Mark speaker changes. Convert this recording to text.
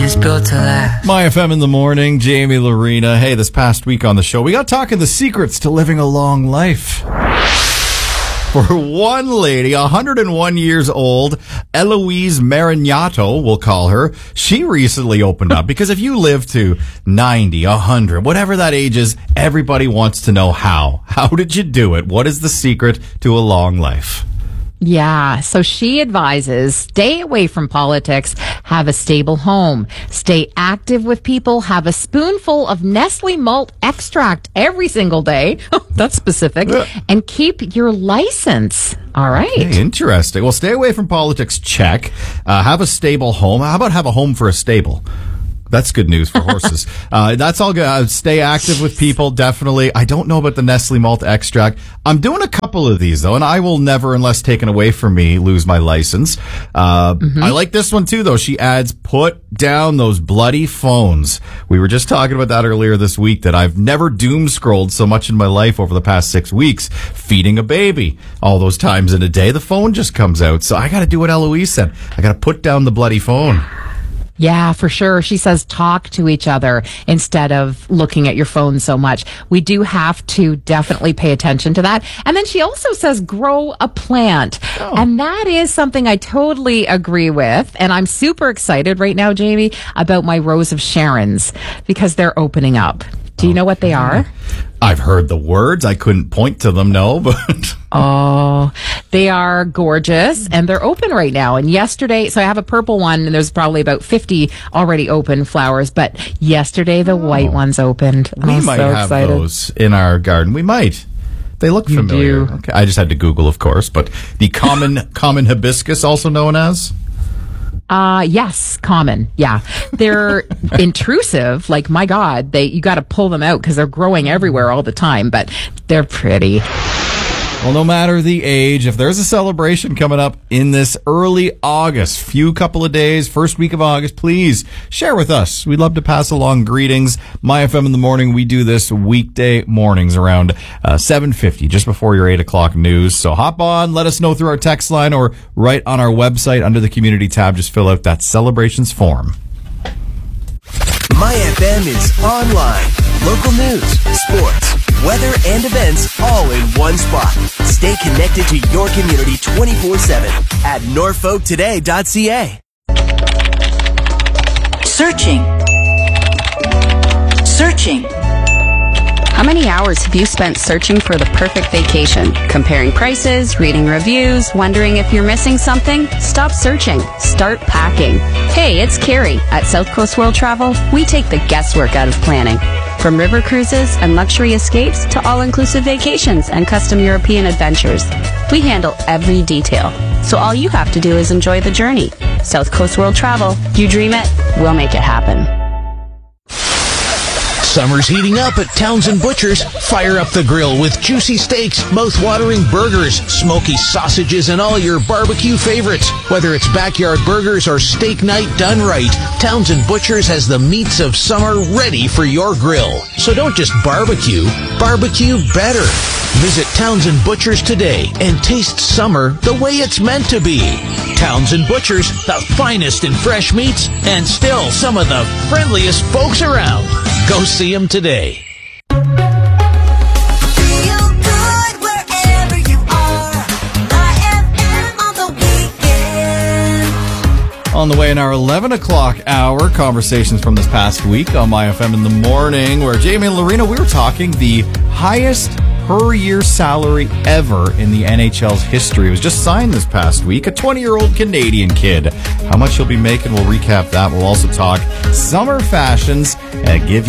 Speaker 1: is built to last.
Speaker 2: My FM in the morning, Jamie Lorena. Hey, this past week on the show, we got talking the secrets to living a long life. For one lady, 101 years old, Eloise Marignato, we'll call her, she recently opened up. Because if you live to 90, 100, whatever that age is, everybody wants to know how. How did you do it? What is the secret to a long life?
Speaker 3: Yeah, so she advises stay away from politics, have a stable home, stay active with people, have a spoonful of Nestle malt extract every single day. That's specific. And keep your license. All right.
Speaker 2: Hey, interesting. Well, stay away from politics, check. Have a stable home. How about have a home for a stable? That's good news for horses. That's all good. Stay active with people, definitely. I don't know about the Nestle malt extract. I'm doing a couple of these, though, and I will never, unless taken away from me, lose my license. I like this one, too, though. She adds, put down those bloody phones. We were just talking about that earlier this week, that I've never doom-scrolled so much in my life over the past 6 weeks. Feeding a baby. All those times in a day, the phone just comes out. So I got to do what Eloise said. I got to put down the bloody phone.
Speaker 3: Yeah, for sure. She says talk to each other instead of looking at your phone so much. We do have to definitely pay attention to that. And then she also says grow a plant. Oh. And that is something I totally agree with. And I'm super excited right now, Jamie, about my Rose of Sharons because they're opening up. Do you know what they are?
Speaker 2: I've heard the words. I couldn't point to them, no, but...
Speaker 3: Oh, they are gorgeous, and they're open right now. And yesterday, so I have a purple one, and there's probably about 50 already open flowers, but yesterday the white ones opened.
Speaker 2: We might have those in our garden. We might. They look familiar. Okay, I just had to Google, of course, but the common hibiscus, also known as...
Speaker 3: Yes, common. Yeah. They're intrusive. Like, my God, you got to pull them out because they're growing everywhere all the time, but they're pretty.
Speaker 2: Well, no matter the age, if there's a celebration coming up in this early August, couple of days, first week of August, please share with us. We'd love to pass along greetings. My FM in the morning, we do this weekday mornings around 7:50, just before your 8 o'clock news. So hop on, let us know through our text line or right on our website under the community tab. Just fill out that celebrations form.
Speaker 4: My FM is online. Local news, sports, weather, and events all in one spot. Stay connected to your community 24/7 at norfolktoday.ca.
Speaker 5: Searching. How many hours have you spent searching for the perfect vacation? Comparing prices, reading reviews, wondering if you're missing something? Stop searching. Start packing. Hey, it's Carrie. At South Coast World Travel, we take the guesswork out of planning. From river cruises and luxury escapes to all-inclusive vacations and custom European adventures, we handle every detail. So all you have to do is enjoy the journey. South Coast World Travel. You dream it, we'll make it happen.
Speaker 6: Summer's heating up at Townsend Butchers. Fire up the grill with juicy steaks, mouth-watering burgers, smoky sausages, and all your barbecue favorites. Whether it's backyard burgers or steak night done right, Townsend Butchers has the meats of summer ready for your grill. So don't just barbecue better. Visit Townsend Butchers today and taste summer the way it's meant to be. Townsend Butchers, the finest in fresh meats and still some of the friendliest folks around. Go see them today.
Speaker 2: On the way in our 11 o'clock hour, conversations from this past week on My FM in the morning, where Jamie and Lorena, we were talking the highest per-year salary ever in the NHL's history. It was just signed this past week. A 20-year-old Canadian kid. How much he'll be making, we'll recap that. We'll also talk summer fashions and give